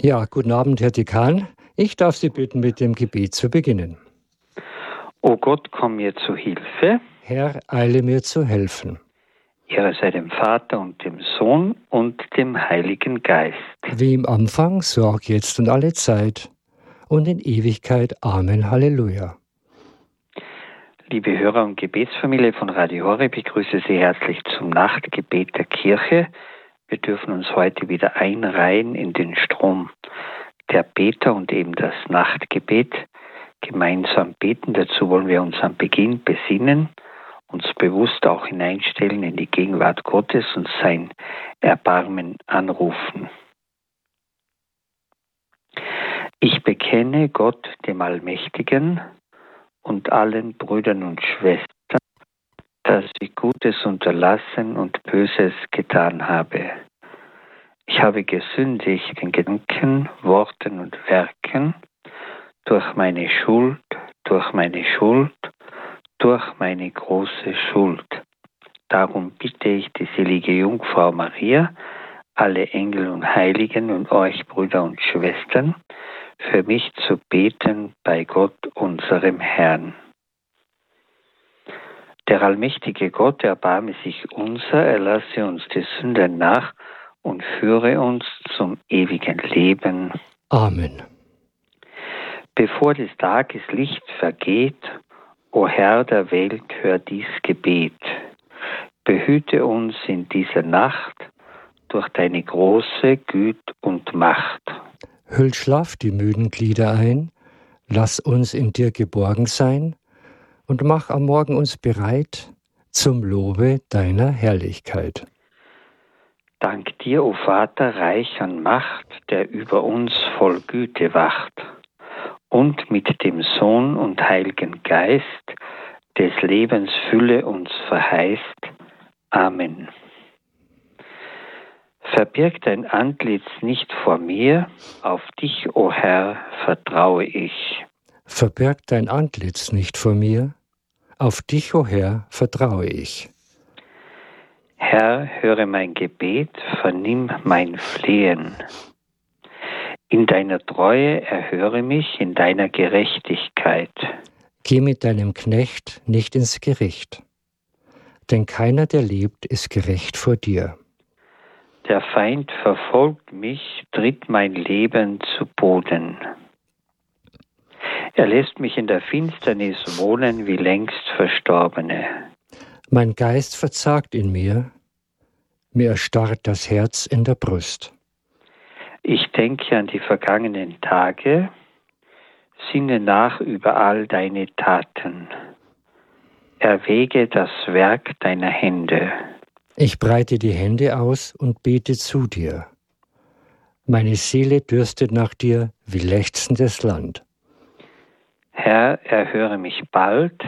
Ja, guten Abend, Herr Dekan. Ich darf Sie bitten, mit dem Gebet zu beginnen. O Gott, komm mir zu Hilfe. Herr, eile mir zu helfen. Ehre sei dem Vater und dem Sohn und dem Heiligen Geist. Wie im Anfang, so auch jetzt und alle Zeit und in Ewigkeit. Amen. Halleluja. Liebe Hörer und Gebetsfamilie von Radio Horeb, ich begrüße Sie herzlich zum Nachtgebet der Kirche. Wir dürfen uns heute wieder einreihen in den Strom der Beter und eben das Nachtgebet gemeinsam beten. Dazu wollen wir uns am Beginn besinnen, uns bewusst auch hineinstellen in die Gegenwart Gottes und sein Erbarmen anrufen. Ich bekenne Gott, dem Allmächtigen, und allen Brüdern und Schwestern, dass ich Gutes unterlassen und Böses getan habe. Ich habe gesündigt in Gedanken, Worten und Werken, durch meine Schuld, durch meine große Schuld. Darum bitte ich die selige Jungfrau Maria, alle Engel und Heiligen und euch Brüder und Schwestern, für mich zu beten bei Gott, unserem Herrn. Der allmächtige Gott erbarme sich unser, erlasse uns die Sünden nach und führe uns zum ewigen Leben. Amen. Bevor des Tages Licht vergeht, o Herr der Welt, hör dies Gebet. Behüte uns in dieser Nacht durch deine große Güte und Macht. Hüll Schlaf die müden Glieder ein, lass uns in dir geborgen sein und mach am Morgen uns bereit zum Lobe deiner Herrlichkeit. Dank dir, o Vater, reich an Macht, der über uns voll Güte wacht und mit dem Sohn und Heiligen Geist des Lebens Fülle uns verheißt. Amen. Verbirg dein Antlitz nicht vor mir, auf dich, o Herr, vertraue ich. Verbirg dein Antlitz nicht vor mir, auf dich, o Herr, vertraue ich. Herr, höre mein Gebet, vernimm mein Flehen. In deiner Treue erhöre mich, in deiner Gerechtigkeit. Geh mit deinem Knecht nicht ins Gericht, denn keiner, der lebt, ist gerecht vor dir. Der Feind verfolgt mich, tritt mein Leben zu Boden. Er lässt mich in der Finsternis wohnen wie längst Verstorbene. Mein Geist verzagt in mir, mir erstarrt das Herz in der Brust. Ich denke an die vergangenen Tage, sinne nach über all deine Taten. Erwäge das Werk deiner Hände. Ich breite die Hände aus und bete zu dir. Meine Seele dürstet nach dir wie lechzendes Land. Herr, erhöre mich bald,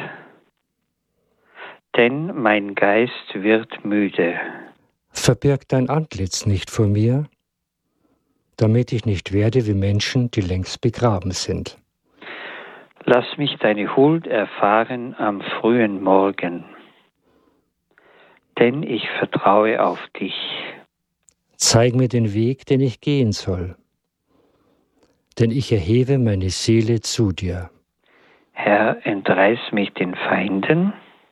denn mein Geist wird müde. Verbirg dein Antlitz nicht vor mir, damit ich nicht werde wie Menschen, die längst begraben sind. Lass mich deine Huld erfahren am frühen Morgen, denn ich vertraue auf dich. Zeig mir den Weg, den ich gehen soll, denn ich erhebe meine Seele zu dir. Herr, entreiß mich den Feinden,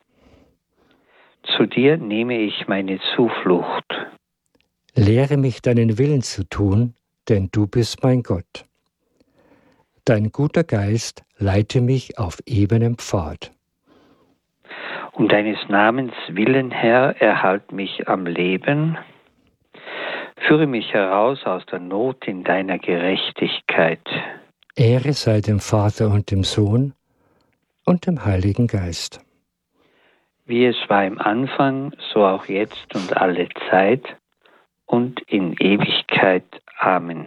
zu dir nehme ich meine Zuflucht. Lehre mich deinen Willen zu tun, denn du bist mein Gott. Dein guter Geist leite mich auf ebenem Pfad. Um deines Namens willen, Herr, erhalt mich am Leben. Führe mich heraus aus der Not in deiner Gerechtigkeit. Ehre sei dem Vater und dem Sohn und dem Heiligen Geist. Wie es war im Anfang, so auch jetzt und alle Zeit und in Ewigkeit. Amen.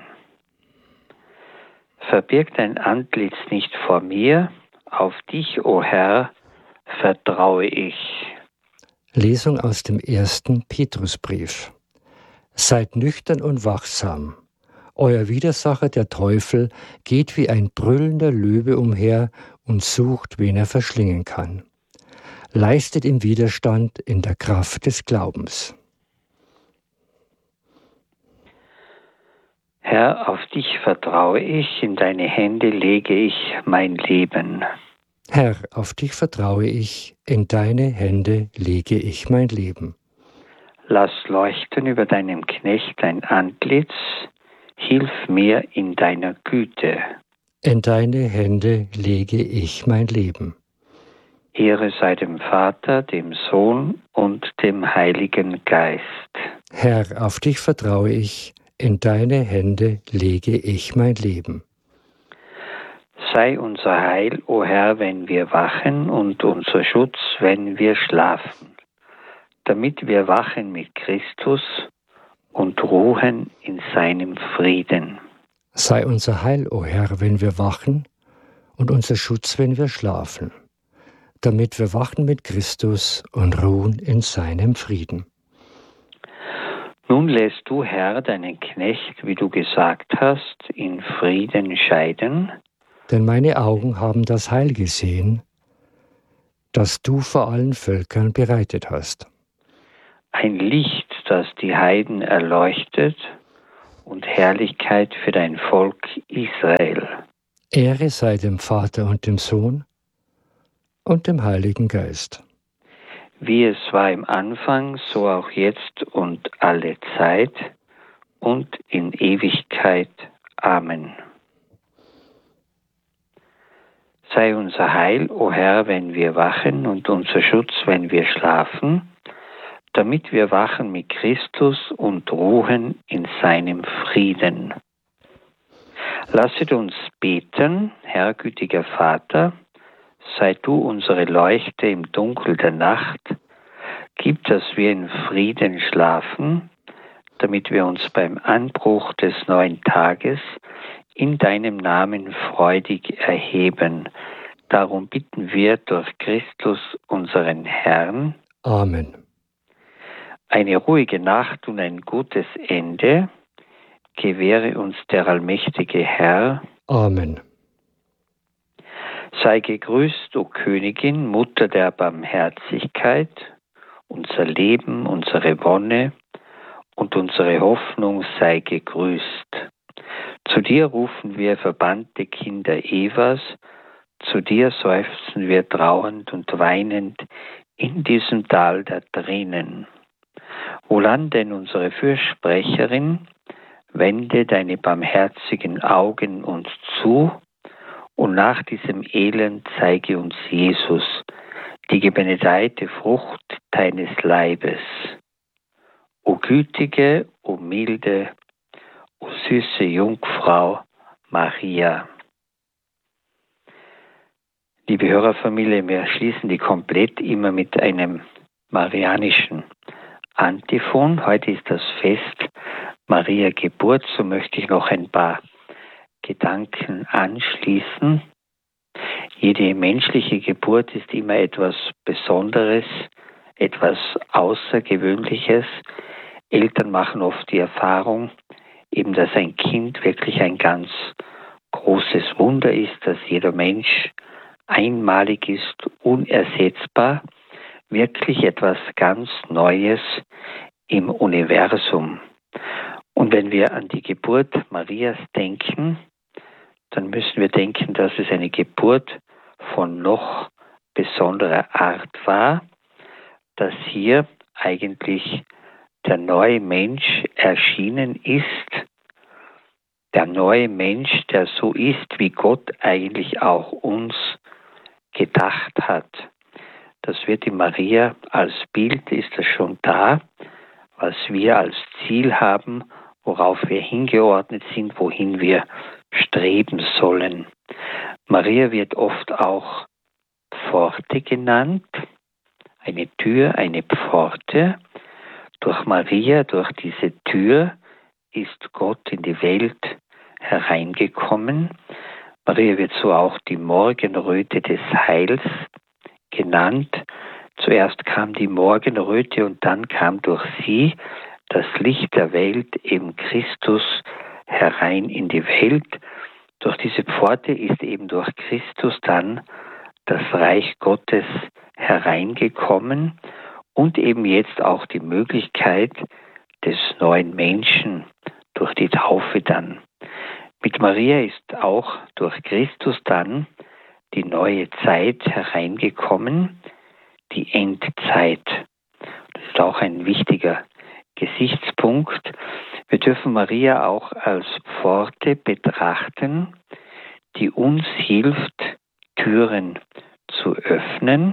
Verbirg dein Antlitz nicht vor mir, auf dich, o Herr, vertraue ich. Lesung aus dem 1. Petrusbrief. Seid nüchtern und wachsam. Euer Widersacher, der Teufel, geht wie ein brüllender Löwe umher und sucht, wen er verschlingen kann. Leistet ihm Widerstand in der Kraft des Glaubens. Herr, auf dich vertraue ich, in deine Hände lege ich mein Leben. Herr, auf dich vertraue ich, in deine Hände lege ich mein Leben. Lass leuchten über deinem Knecht dein Antlitz, hilf mir in deiner Güte. In deine Hände lege ich mein Leben. Ehre sei dem Vater, dem Sohn und dem Heiligen Geist. Herr, auf dich vertraue ich, in deine Hände lege ich mein Leben. Sei unser Heil, o Herr, wenn wir wachen, und unser Schutz, wenn wir schlafen, damit wir wachen mit Christus und ruhen in seinem Frieden. Sei unser Heil, o Herr, wenn wir wachen, und unser Schutz, wenn wir schlafen, damit wir wachen mit Christus und ruhen in seinem Frieden. Nun lässt du, Herr, deinen Knecht, wie du gesagt hast, in Frieden scheiden. Denn meine Augen haben das Heil gesehen, das du vor allen Völkern bereitet hast. Ein Licht, das die Heiden erleuchtet, und Herrlichkeit für dein Volk Israel. Ehre sei dem Vater und dem Sohn und dem Heiligen Geist. Wie es war im Anfang, so auch jetzt und alle Zeit und in Ewigkeit. Amen. Sei unser Heil, o Herr, wenn wir wachen, und unser Schutz, wenn wir schlafen, damit wir wachen mit Christus und ruhen in seinem Frieden. Lasset uns beten, Herr gütiger Vater, sei du unsere Leuchte im Dunkel der Nacht, gib, dass wir in Frieden schlafen, damit wir uns beim Anbruch des neuen Tages in deinem Namen freudig erheben. Darum bitten wir durch Christus, unseren Herrn. Amen. Eine ruhige Nacht und ein gutes Ende gewähre uns der allmächtige Herr. Amen. Sei gegrüßt, o Königin, Mutter der Barmherzigkeit, unser Leben, unsere Wonne und unsere Hoffnung sei gegrüßt. Zu dir rufen wir verbannte Kinder Evas, zu dir seufzen wir trauernd und weinend in diesem Tal der Tränen. Wohlan denn unsere Fürsprecherin, wende deine barmherzigen Augen uns zu, und nach diesem Elend zeige uns Jesus, die gebenedeite Frucht deines Leibes. O gütige, o milde, o süße Jungfrau Maria. Liebe Hörerfamilie, wir schließen die komplett immer mit einem marianischen Antiphon. Heute ist das Fest Maria Geburt, so möchte ich noch ein paar Gedanken anschließen. Jede menschliche Geburt ist immer etwas Besonderes, etwas Außergewöhnliches. Eltern machen oft die Erfahrung, eben dass ein Kind wirklich ein ganz großes Wunder ist, dass jeder Mensch einmalig ist, unersetzbar, wirklich etwas ganz Neues im Universum. Und wenn wir an die Geburt Marias denken, dann müssen wir denken, dass es eine Geburt von noch besonderer Art war, dass hier eigentlich der neue Mensch erschienen ist, der neue Mensch, der so ist, wie Gott eigentlich auch uns gedacht hat. Das wird in Maria als Bild, ist das schon da, was wir als Ziel haben, worauf wir hingeordnet sind, wohin wir streben sollen. Maria wird oft auch Pforte genannt, eine Tür, eine Pforte. Durch Maria, durch diese Tür ist Gott in die Welt hereingekommen. Maria wird so auch die Morgenröte des Heils genannt. Zuerst kam die Morgenröte und dann kam durch sie das Licht der Welt, eben Christus, herein in die Welt. Durch diese Pforte ist eben durch Christus dann das Reich Gottes hereingekommen und eben jetzt auch die Möglichkeit des neuen Menschen durch die Taufe dann Maria ist auch durch Christus dann die neue Zeit hereingekommen, die Endzeit. Das ist auch ein wichtiger Gesichtspunkt. Wir dürfen Maria auch als Pforte betrachten, die uns hilft, Türen zu öffnen.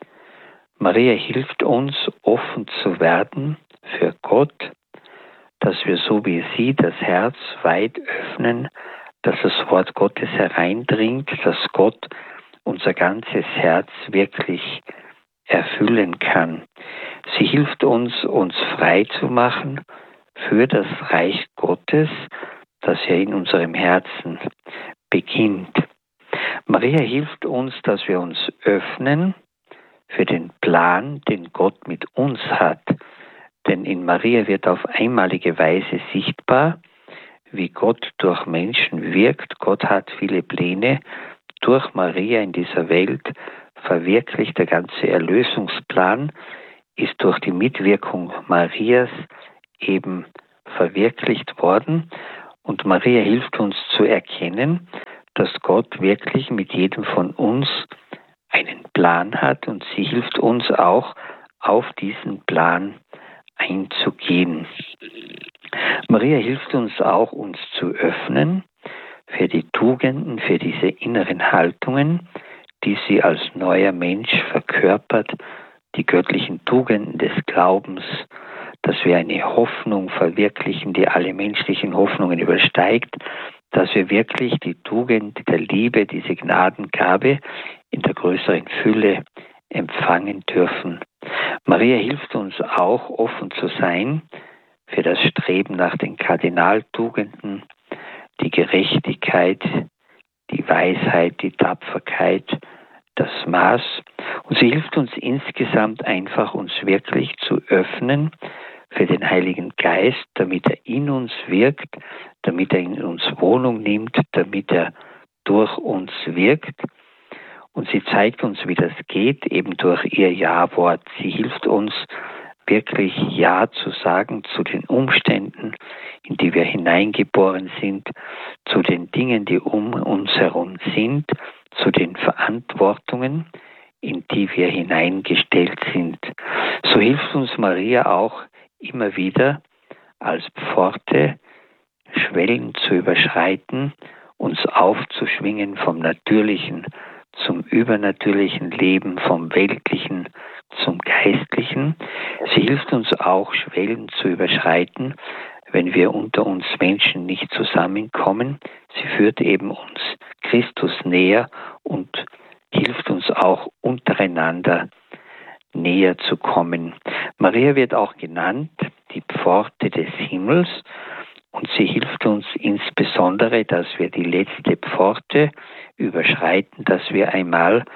Maria hilft uns, offen zu werden für Gott, dass wir so wie sie das Herz weit öffnen, dass das Wort Gottes hereindringt, dass Gott unser ganzes Herz wirklich erfüllen kann. Sie hilft uns frei zu machen für das Reich Gottes, das ja in unserem Herzen beginnt. Maria hilft uns, dass wir uns öffnen für den Plan, den Gott mit uns hat. Denn in Maria wird auf einmalige Weise sichtbar, wie Gott durch Menschen wirkt. Gott hat viele Pläne durch Maria in dieser Welt verwirklicht. Der ganze Erlösungsplan ist durch die Mitwirkung Marias eben verwirklicht worden. Und Maria hilft uns zu erkennen, dass Gott wirklich mit jedem von uns einen Plan hat, und sie hilft uns auch, auf diesen Plan einzugehen. Maria hilft uns auch, uns zu öffnen für die Tugenden, für diese inneren Haltungen, die sie als neuer Mensch verkörpert, die göttlichen Tugenden des Glaubens, dass wir eine Hoffnung verwirklichen, die alle menschlichen Hoffnungen übersteigt, dass wir wirklich die Tugend der Liebe, diese Gnadengabe in der größeren Fülle empfangen dürfen. Maria hilft uns auch, offen zu sein für das Streben nach den Kardinaltugenden, die Gerechtigkeit, die Weisheit, die Tapferkeit, das Maß. Und sie hilft uns insgesamt einfach, uns wirklich zu öffnen für den Heiligen Geist, damit er in uns wirkt, damit er in uns Wohnung nimmt, damit er durch uns wirkt. Und sie zeigt uns, wie das geht, eben durch ihr Ja-Wort. Sie hilft uns wirklich Ja zu sagen zu den Umständen, in die wir hineingeboren sind, zu den Dingen, die um uns herum sind, zu den Verantwortungen, in die wir hineingestellt sind. So hilft uns Maria auch immer wieder als Pforte, Schwellen zu überschreiten, uns aufzuschwingen vom natürlichen zum übernatürlichen Leben, vom weltlichen zum geistlichen. Sie hilft uns auch, Schwellen zu überschreiten, wenn wir unter uns Menschen nicht zusammenkommen. Sie führt eben uns Christus näher und hilft uns auch untereinander näher zu kommen. Maria wird auch genannt die Pforte des Himmels, und sie hilft uns insbesondere, dass wir die letzte Pforte überschreiten, dass wir einmal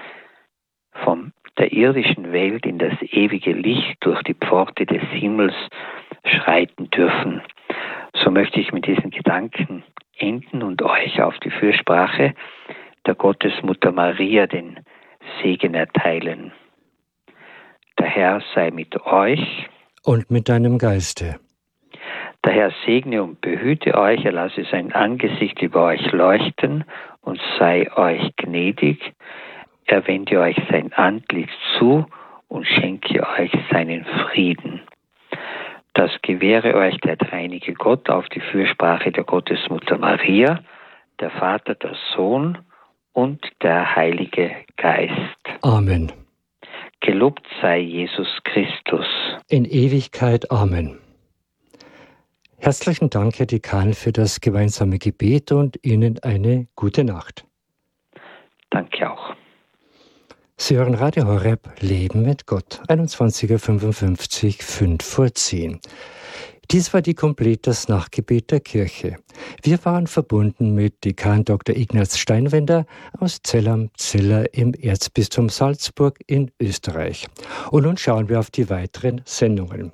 von der irdischen Welt in das ewige Licht durch die Pforte des Himmels schreiten dürfen. So möchte ich mit diesen Gedanken enden und euch auf die Fürsprache der Gottesmutter Maria den Segen erteilen. Der Herr sei mit euch und mit deinem Geiste. Der Herr segne und behüte euch, er lasse sein Angesicht über euch leuchten und sei euch gnädig. Er wende euch sein Antlitz zu und schenke euch seinen Frieden. Das gewähre euch der dreieinige Gott auf die Fürsprache der Gottesmutter Maria, der Vater, der Sohn und der Heilige Geist. Amen. Gelobt sei Jesus Christus. In Ewigkeit. Amen. Herzlichen Dank, Herr Dekan, für das gemeinsame Gebet und Ihnen eine gute Nacht. Danke auch. Sie hören Radio Horeb, Leben mit Gott, 21.55 5:10. Dies war die Completas Nachtgebet der Kirche. Wir waren verbunden mit Dekan Dr. Ignaz Steinwender aus Zell am Ziller im Erzbistum Salzburg in Österreich. Und nun schauen wir auf die weiteren Sendungen.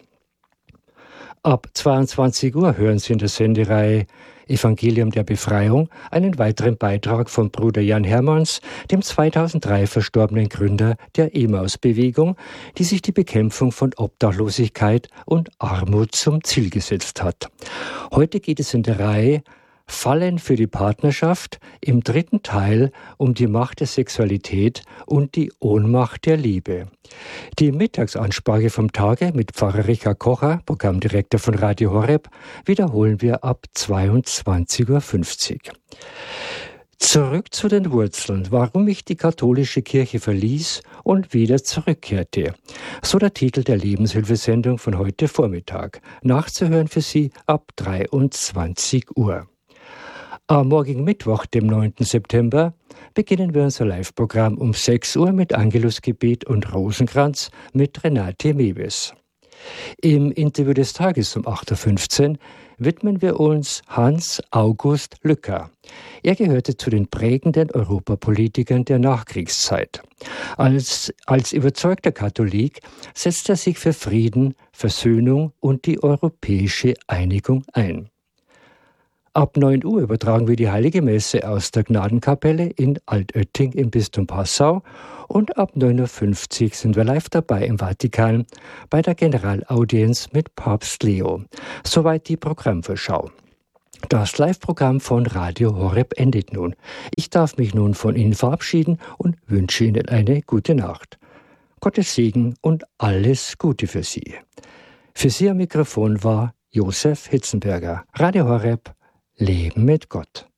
Ab 22 Uhr hören Sie in der Sendereihe Evangelium der Befreiung einen weiteren Beitrag von Bruder Jan Hermanns, dem 2003 verstorbenen Gründer der Emmaus-Bewegung, die sich die Bekämpfung von Obdachlosigkeit und Armut zum Ziel gesetzt hat. Heute geht es in der Reihe Fallen für die Partnerschaft im dritten Teil um die Macht der Sexualität und die Ohnmacht der Liebe. Die Mittagsansprache vom Tage mit Pfarrer Richard Kocher, Programmdirektor von Radio Horeb, wiederholen wir ab 22:50 Uhr. Zurück zu den Wurzeln, warum ich die katholische Kirche verließ und wieder zurückkehrte. So der Titel der Lebenshilfesendung von heute Vormittag. Nachzuhören für Sie ab 23 Uhr. Am morgigen Mittwoch, dem 9. September, beginnen wir unser Live-Programm um 6 Uhr mit Angelusgebet und Rosenkranz mit Renate Mewes. Im Interview des Tages um 8:15 Uhr widmen wir uns Hans August Lücker. Er gehörte zu den prägenden Europapolitikern der Nachkriegszeit. Als überzeugter Katholik setzt er sich für Frieden, Versöhnung und die europäische Einigung ein. Ab 9 Uhr übertragen wir die Heilige Messe aus der Gnadenkapelle in Altötting im Bistum Passau und ab 9:50 Uhr sind wir live dabei im Vatikan bei der Generalaudienz mit Papst Leo. Soweit die Programmvorschau. Das Live-Programm von Radio Horeb endet nun. Ich darf mich nun von Ihnen verabschieden und wünsche Ihnen eine gute Nacht. Gottes Segen und alles Gute für Sie. Für Sie am Mikrofon war Josef Hitzenberger. Radio Horeb. Leben mit Gott.